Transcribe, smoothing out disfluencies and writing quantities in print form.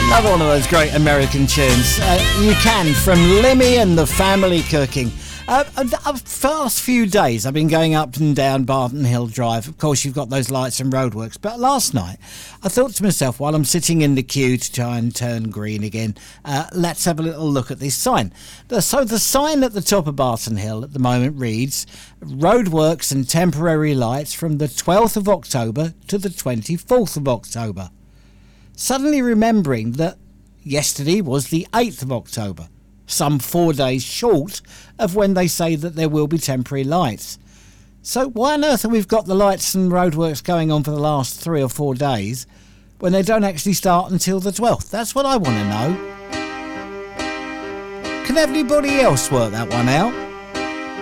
Another one of those great American tunes. You Can, from Lemmy and the Family Cooking. The first few days I've been going up and down Barton Hill Drive. Of course, you've got those lights and roadworks. But last night, I thought to myself, while I'm sitting in the queue to try and turn green again, let's have a little look at this sign. So the sign at the top of Barton Hill at the moment reads, roadworks and temporary lights from the 12th of October to the 24th of October. Suddenly remembering that yesterday was the 8th of October, some 4 days short of when they say that there will be temporary lights. So why on earth have we got the lights and roadworks going on for the last 3 or 4 days when they don't actually start until the 12th? That's what I want to know. Can anybody else work that one out?